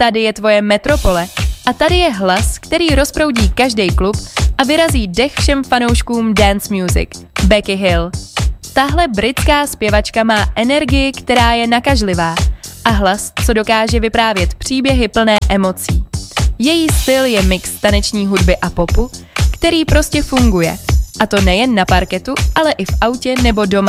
Tady je tvoje metropole a tady je hlas, který rozproudí každý klub a vyrazí dech všem fanouškům dance music. Becky Hill. Tahle britská zpěvačka má energii, která je nakažlivá a hlas, co dokáže vyprávět příběhy plné emocí. Její styl je mix taneční hudby a popu, který prostě funguje. A to nejen na parketu, ale i v autě nebo doma.